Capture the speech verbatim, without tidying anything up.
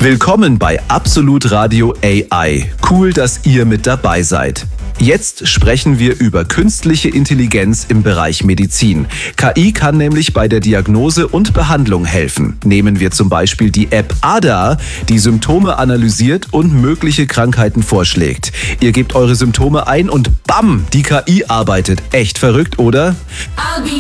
Willkommen bei Absolut Radio A I. Cool, dass ihr mit dabei seid. Jetzt sprechen wir über künstliche Intelligenz im Bereich Medizin. K I kann nämlich bei der Diagnose und Behandlung helfen. Nehmen wir zum Beispiel die App Ada, die Symptome analysiert und mögliche Krankheiten vorschlägt. Ihr gebt eure Symptome ein und bam, die K I arbeitet. Echt verrückt, oder? I'll be